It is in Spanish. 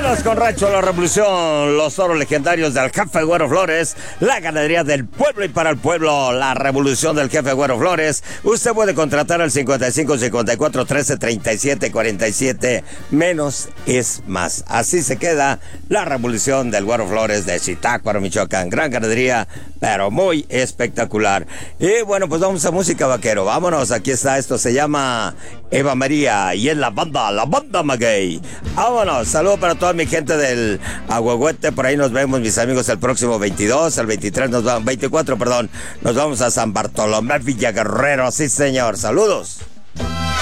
Vámonos con Rancho La Revolución, los toros legendarios del Jefe Güero Flores, la ganadería del pueblo y para el pueblo, la revolución del Jefe Güero Flores. Usted puede contratar al 55 54 13 37 47. Menos es más. Así se queda la revolución del Güero Flores de Zitácuaro, Michoacán. Gran ganadería, pero muy espectacular. Y bueno, pues vamos a música, vaquero. Vámonos, aquí está, esto se llama Eva María y es la banda Maguey. Vámonos, saludos para toda mi gente del Ahuehuete. Por ahí nos vemos, mis amigos, el próximo 22, el 23 nos vamos, 24, perdón. Nos vamos a San Bartolomé Villaguerrero, sí señor, saludos.